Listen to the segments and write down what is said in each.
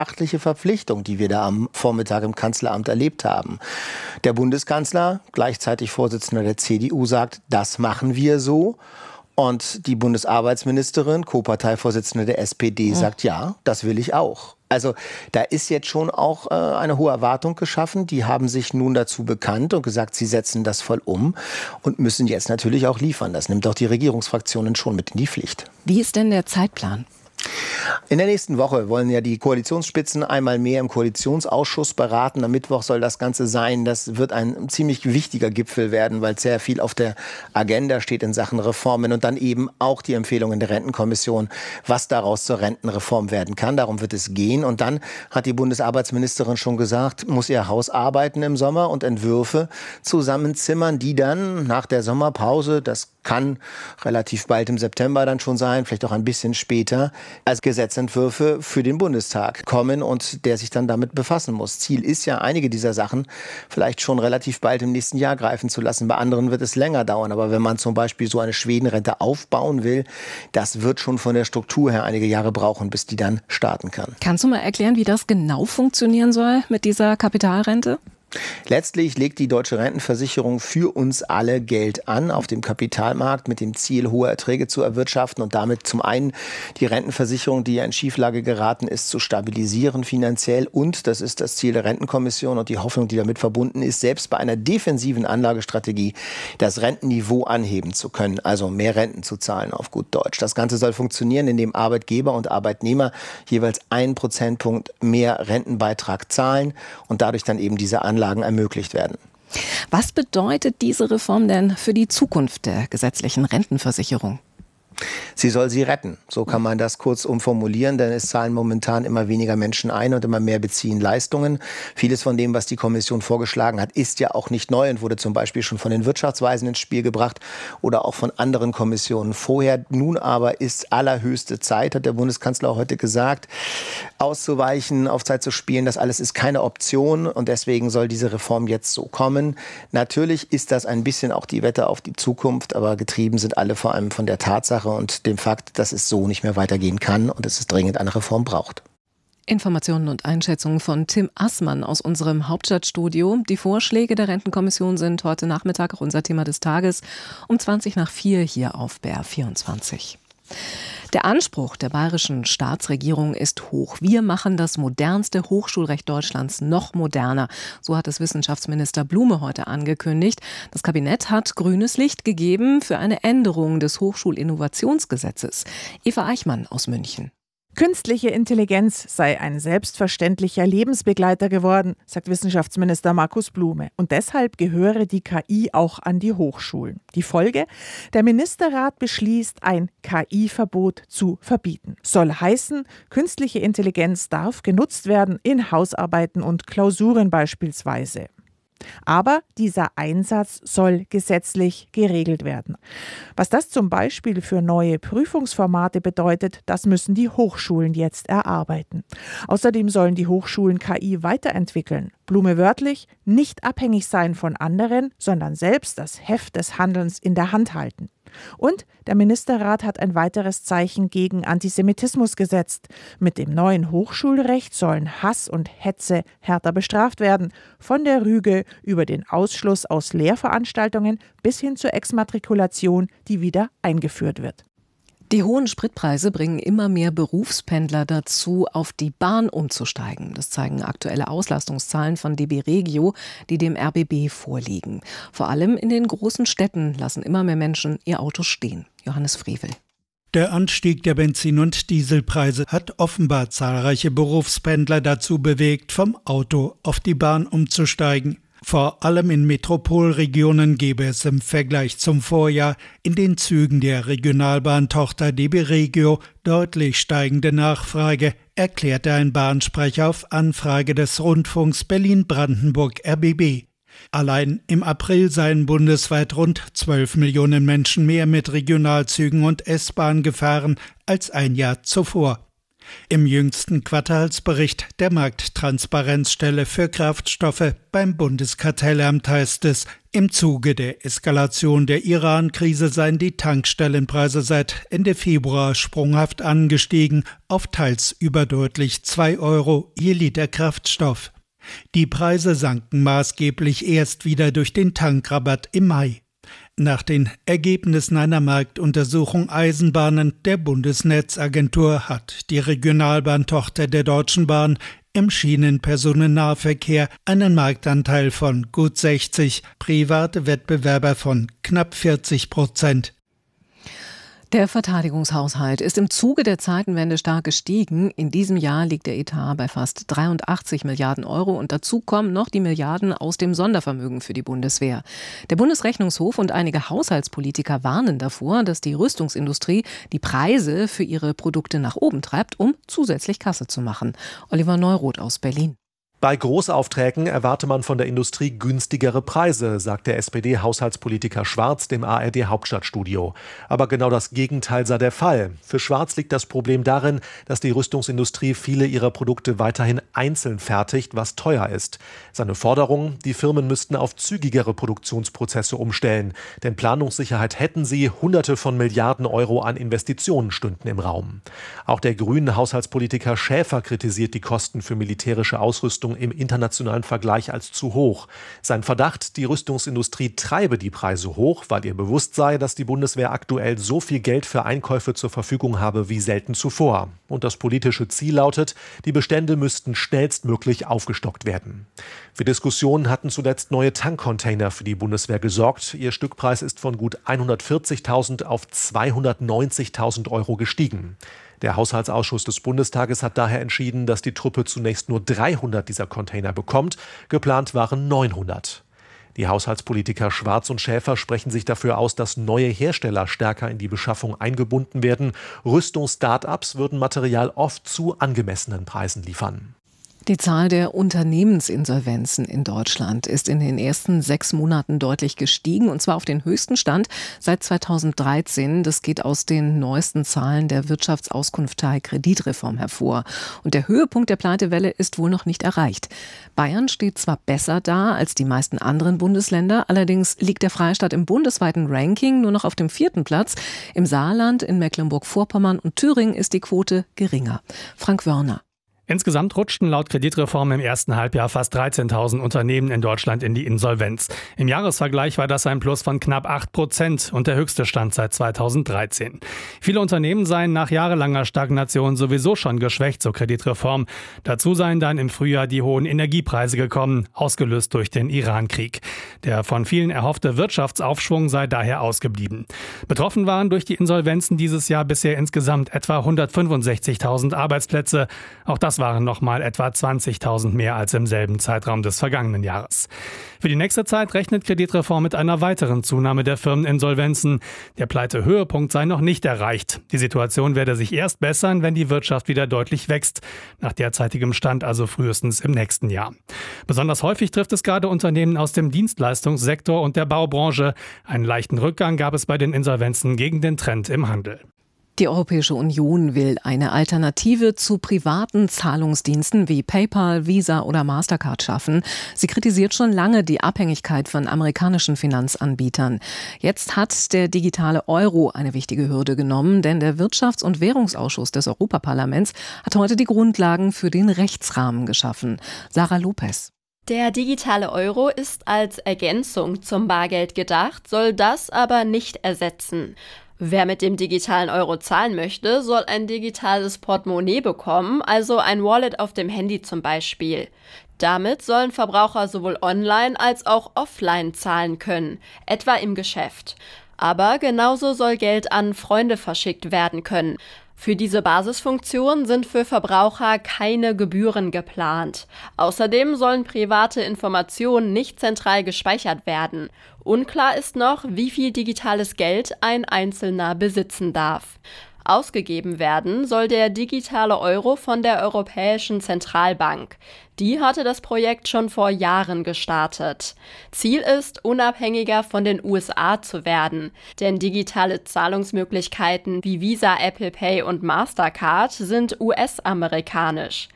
beachtliche Verpflichtung, die wir da am Vormittag im Kanzleramt erlebt haben. Der Bundeskanzler, gleichzeitig Vorsitzender der CDU, sagt, das machen wir so. Und die Bundesarbeitsministerin, Co-Parteivorsitzende der SPD, sagt, ja, das will ich auch. Also da ist jetzt schon auch eine hohe Erwartung geschaffen. Die haben sich nun dazu bekannt und gesagt, sie setzen das voll um und müssen jetzt natürlich auch liefern. Das nimmt auch die Regierungsfraktionen schon mit in die Pflicht. Wie ist denn der Zeitplan? In der nächsten Woche wollen ja die Koalitionsspitzen einmal mehr im Koalitionsausschuss beraten. Am Mittwoch soll das Ganze sein. Das wird ein ziemlich wichtiger Gipfel werden, weil sehr viel auf der Agenda steht in Sachen Reformen und dann eben auch die Empfehlungen der Rentenkommission, was daraus zur Rentenreform werden kann. Darum wird es gehen. Und dann hat die Bundesarbeitsministerin schon gesagt, muss ihr Haus arbeiten im Sommer und Entwürfe zusammenzimmern, die dann nach der Sommerpause, das kann relativ bald im September dann schon sein, vielleicht auch ein bisschen später, als Gesetzentwürfe für den Bundestag kommen und der sich dann damit befassen muss. Ziel ist ja, einige dieser Sachen vielleicht schon relativ bald im nächsten Jahr greifen zu lassen. Bei anderen wird es länger dauern. Aber wenn man zum Beispiel so eine Schwedenrente aufbauen will, das wird schon von der Struktur her einige Jahre brauchen, bis die dann starten kann. Kannst du mal erklären, wie das genau funktionieren soll mit dieser Kapitalrente? Letztlich legt die deutsche Rentenversicherung für uns alle Geld an auf dem Kapitalmarkt mit dem Ziel, hohe Erträge zu erwirtschaften und damit zum einen die Rentenversicherung, die ja in Schieflage geraten ist, zu stabilisieren finanziell. Und das ist das Ziel der Rentenkommission und die Hoffnung, die damit verbunden ist, selbst bei einer defensiven Anlagestrategie das Rentenniveau anheben zu können, also mehr Renten zu zahlen auf gut Deutsch. Das Ganze soll funktionieren, indem Arbeitgeber und Arbeitnehmer jeweils 1 Prozentpunkt mehr Rentenbeitrag zahlen und dadurch dann eben diese Anlagen ermöglicht werden. Was bedeutet diese Reform denn für die Zukunft der gesetzlichen Rentenversicherung? Sie soll sie retten. So kann man das kurz umformulieren, denn es zahlen momentan immer weniger Menschen ein und immer mehr beziehen Leistungen. Vieles von dem, was die Kommission vorgeschlagen hat, ist ja auch nicht neu und wurde zum Beispiel schon von den Wirtschaftsweisen ins Spiel gebracht oder auch von anderen Kommissionen vorher. Nun aber ist allerhöchste Zeit, hat der Bundeskanzler heute gesagt, auszuweichen, auf Zeit zu spielen. Das alles ist keine Option und deswegen soll diese Reform jetzt so kommen. Natürlich ist das ein bisschen auch die Wette auf die Zukunft, aber getrieben sind alle vor allem von der Tatsache und dem Fakt, dass es so nicht mehr weitergehen kann und dass es dringend eine Reform braucht. Informationen und Einschätzungen von Tim Assmann aus unserem Hauptstadtstudio. Die Vorschläge der Rentenkommission sind heute Nachmittag auch unser Thema des Tages um 4:20 hier auf BR24. Der Anspruch der bayerischen Staatsregierung ist hoch. Wir machen das modernste Hochschulrecht Deutschlands noch moderner. So hat es Wissenschaftsminister Blume heute angekündigt. Das Kabinett hat grünes Licht gegeben für eine Änderung des Hochschulinnovationsgesetzes. Eva Eichmann aus München. Künstliche Intelligenz sei ein selbstverständlicher Lebensbegleiter geworden, sagt Wissenschaftsminister Markus Blume. Und deshalb gehöre die KI auch an die Hochschulen. Die Folge? Der Ministerrat beschließt, ein KI-Verbot zu verbieten. Soll heißen, künstliche Intelligenz darf genutzt werden in Hausarbeiten und Klausuren beispielsweise. Aber dieser Einsatz soll gesetzlich geregelt werden. Was das zum Beispiel für neue Prüfungsformate bedeutet, das müssen die Hochschulen jetzt erarbeiten. Außerdem sollen die Hochschulen KI weiterentwickeln. Blume wörtlich, nicht abhängig sein von anderen, sondern selbst das Heft des Handelns in der Hand halten. Und der Ministerrat hat ein weiteres Zeichen gegen Antisemitismus gesetzt. Mit dem neuen Hochschulrecht sollen Hass und Hetze härter bestraft werden. Von der Rüge über den Ausschluss aus Lehrveranstaltungen bis hin zur Exmatrikulation, die wieder eingeführt wird. Die hohen Spritpreise bringen immer mehr Berufspendler dazu, auf die Bahn umzusteigen. Das zeigen aktuelle Auslastungszahlen von DB Regio, die dem RBB vorliegen. Vor allem in den großen Städten lassen immer mehr Menschen ihr Auto stehen. Johannes Frevel. Der Anstieg der Benzin- und Dieselpreise hat offenbar zahlreiche Berufspendler dazu bewegt, vom Auto auf die Bahn umzusteigen. Vor allem in Metropolregionen gebe es im Vergleich zum Vorjahr in den Zügen der Regionalbahntochter DB Regio deutlich steigende Nachfrage, erklärte ein Bahnsprecher auf Anfrage des Rundfunks Berlin-Brandenburg RBB. Allein im April seien bundesweit rund 12 Millionen Menschen mehr mit Regionalzügen und S-Bahn gefahren als ein Jahr zuvor. Im jüngsten Quartalsbericht der Markttransparenzstelle für Kraftstoffe beim Bundeskartellamt heißt es, Im Zuge der Eskalation der Iran-Krise seien die Tankstellenpreise seit Ende Februar sprunghaft angestiegen auf teils überdeutlich 2 € je Liter Kraftstoff. Die Preise sanken maßgeblich erst wieder durch den Tankrabatt im Mai. Nach den Ergebnissen einer Marktuntersuchung Eisenbahnen der Bundesnetzagentur hat die Regionalbahntochter der Deutschen Bahn im Schienenpersonennahverkehr einen Marktanteil von gut 60%, private Wettbewerber von knapp 40%. Der Verteidigungshaushalt ist im Zuge der Zeitenwende stark gestiegen. In diesem Jahr liegt der Etat bei fast 83 Milliarden € und dazu kommen noch die Milliarden aus dem Sondervermögen für die Bundeswehr. Der Bundesrechnungshof und einige Haushaltspolitiker warnen davor, dass die Rüstungsindustrie die Preise für ihre Produkte nach oben treibt, um zusätzlich Kasse zu machen. Oliver Neuroth aus Berlin. Bei Großaufträgen erwarte man von der Industrie günstigere Preise, sagt der SPD-Haushaltspolitiker Schwarz dem ARD-Hauptstadtstudio. Aber genau das Gegenteil sei der Fall. Für Schwarz liegt das Problem darin, dass die Rüstungsindustrie viele ihrer Produkte weiterhin einzeln fertigt, was teuer ist. Seine Forderung, die Firmen müssten auf zügigere Produktionsprozesse umstellen. Denn Planungssicherheit hätten sie, Hunderte von Milliarden € an Investitionen stünden im Raum. Auch der grünen Haushaltspolitiker Schäfer kritisiert die Kosten für militärische Ausrüstung im internationalen Vergleich als zu hoch. Sein Verdacht, die Rüstungsindustrie treibe die Preise hoch, weil ihr bewusst sei, dass die Bundeswehr aktuell so viel Geld für Einkäufe zur Verfügung habe wie selten zuvor. Und das politische Ziel lautet, die Bestände müssten schnellstmöglich aufgestockt werden. Für Diskussionen hatten zuletzt neue Tankcontainer für die Bundeswehr gesorgt. Ihr Stückpreis ist von gut 140.000 auf 290.000 € gestiegen. Der Haushaltsausschuss des Bundestages hat daher entschieden, dass die Truppe zunächst nur 300 dieser Container bekommt. Geplant waren 900. Die Haushaltspolitiker Schwarz und Schäfer sprechen sich dafür aus, dass neue Hersteller stärker in die Beschaffung eingebunden werden. Rüstungs-Start-ups würden Material oft zu angemessenen Preisen liefern. Die Zahl der Unternehmensinsolvenzen in Deutschland ist in den ersten 6 Monaten deutlich gestiegen, und zwar auf den höchsten Stand seit 2013. Das geht aus den neuesten Zahlen der Wirtschaftsauskunftei Kreditreform hervor. Und der Höhepunkt der Pleitewelle ist wohl noch nicht erreicht. Bayern steht zwar besser da als die meisten anderen Bundesländer, allerdings liegt der Freistaat im bundesweiten Ranking nur noch auf dem 4. Platz. Im Saarland, in Mecklenburg-Vorpommern und Thüringen ist die Quote geringer. Frank Wörner. Insgesamt rutschten laut Kreditreform im ersten Halbjahr fast 13.000 Unternehmen in Deutschland in die Insolvenz. Im Jahresvergleich war das ein Plus von knapp 8% und der höchste Stand seit 2013. Viele Unternehmen seien nach jahrelanger Stagnation sowieso schon geschwächt zur Kreditreform. Dazu seien dann im Frühjahr die hohen Energiepreise gekommen, ausgelöst durch den Iran-Krieg. Der von vielen erhoffte Wirtschaftsaufschwung sei daher ausgeblieben. Betroffen waren durch die Insolvenzen dieses Jahr bisher insgesamt etwa 165.000 Arbeitsplätze. Auch das waren nochmal etwa 20.000 mehr als im selben Zeitraum des vergangenen Jahres. Für die nächste Zeit rechnet Kreditreform mit einer weiteren Zunahme der Firmeninsolvenzen. Der Pleitehöhepunkt sei noch nicht erreicht. Die Situation werde sich erst bessern, wenn die Wirtschaft wieder deutlich wächst. Nach derzeitigem Stand also frühestens im nächsten Jahr. Besonders häufig trifft es gerade Unternehmen aus dem Dienstleistungssektor und der Baubranche. Einen leichten Rückgang gab es bei den Insolvenzen gegen den Trend im Handel. Die Europäische Union will eine Alternative zu privaten Zahlungsdiensten wie PayPal, Visa oder Mastercard schaffen. Sie kritisiert schon lange die Abhängigkeit von amerikanischen Finanzanbietern. Jetzt hat der digitale Euro eine wichtige Hürde genommen, denn der Wirtschafts- und Währungsausschuss des Europaparlaments hat heute die Grundlagen für den Rechtsrahmen geschaffen. Sarah Lopez. Der digitale Euro ist als Ergänzung zum Bargeld gedacht, soll das aber nicht ersetzen. Wer mit dem digitalen Euro zahlen möchte, soll ein digitales Portemonnaie bekommen, also ein Wallet auf dem Handy zum Beispiel. Damit sollen Verbraucher sowohl online als auch offline zahlen können, etwa im Geschäft. Aber genauso soll Geld an Freunde verschickt werden können. Für diese Basisfunktion sind für Verbraucher keine Gebühren geplant. Außerdem sollen private Informationen nicht zentral gespeichert werden. Unklar ist noch, wie viel digitales Geld ein Einzelner besitzen darf. Ausgegeben werden soll der digitale Euro von der Europäischen Zentralbank. Die hatte das Projekt schon vor Jahren gestartet. Ziel ist, unabhängiger von den USA zu werden. Denn digitale Zahlungsmöglichkeiten wie Visa, Apple Pay und Mastercard sind US-amerikanisch.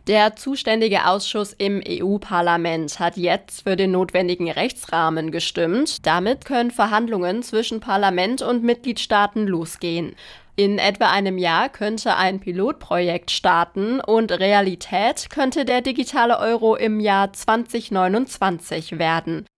Der zuständige Ausschuss im EU-Parlament hat jetzt für den notwendigen Rechtsrahmen gestimmt. Damit können Verhandlungen zwischen Parlament und Mitgliedstaaten losgehen. In etwa einem Jahr könnte ein Pilotprojekt starten und Realität könnte der digitale Euro im Jahr 2029 werden.